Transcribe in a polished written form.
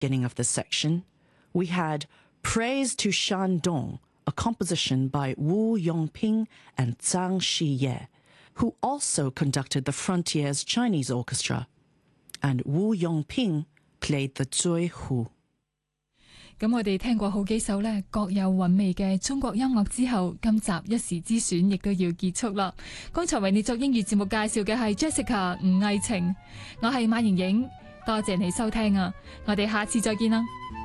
beginning of this section, we had Praise to Shandong, a composition by Wu Yongping and Zhang Shiye, who also conducted the Frontiers Chinese Orchestra, and Wu Yongping played the Zui Hu. 咁我哋聽過好幾首呢各有韻味嘅中國音樂之後，今集一時之選亦都要結束啦。剛才為你作英語節目介紹嘅係 Jessica 吳藝晴，我係馬盈盈，多謝你收聽啊！我哋下次再見啦。